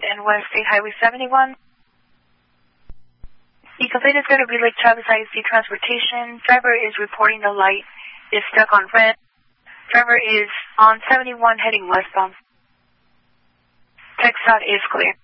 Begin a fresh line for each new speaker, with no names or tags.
and West State Highway 71. The complaint is going to be Lake Travis ISD Transportation. Driver is reporting the light is stuck on red. Driver is on 71 heading westbound. Text out is clear.